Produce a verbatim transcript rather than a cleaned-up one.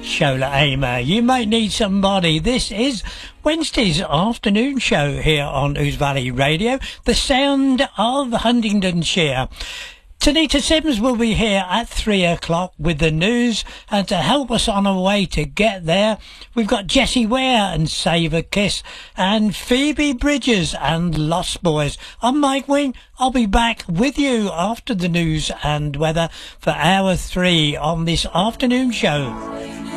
Shola Aimer, you might need somebody. This is Wednesday's afternoon show here on Ouse Valley Radio, the sound of Huntingdonshire. Tanita Sims will be here at three o'clock with the news, and to help us on our way to get there, we've got Jessie Ware and Save a Kiss, and Phoebe Bridges and Lost Boys. I'm Mike Wing. I'll be back with you after the news and weather for hour three on this afternoon show.